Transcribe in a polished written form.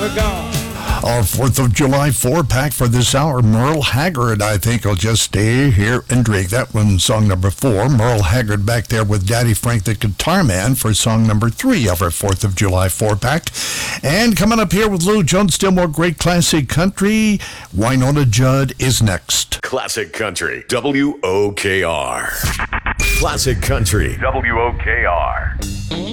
we're gone. Our 4th of July 4-pack for this hour, Merle Haggard, I think I'll just stay here and drink. That one's song number 4. Merle Haggard back there with Daddy Frank the Guitar Man for song number 3 of our 4th of July 4-pack. And coming up here with Lou Jones, still more great classic country. Wynonna Judd is next. Classic Country, WOKR. Classic Country, WOKR.